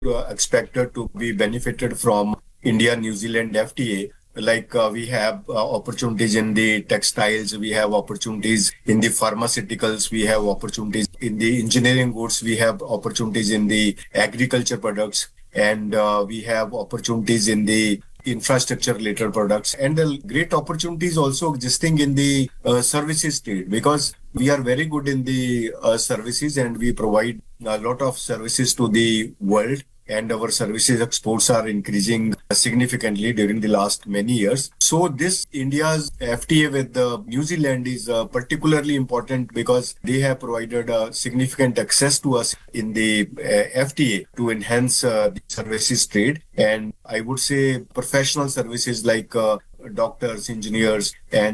expected to be benefited from India-New Zealand FTA. We have opportunities in the textiles, we have opportunities in the pharmaceuticals, we have opportunities in the engineering goods, we have opportunities in the agriculture products, and we have opportunities in the infrastructure related products, and the great opportunities also existing in the services trade, because we are very good in the services and we provide a lot of services to the world, and our services exports are increasing significantly during the last many years. So this India's FTA with New Zealand is particularly important because they have provided significant access to us in the FTA to enhance the services trade. And I would say professional services like doctors, engineers, and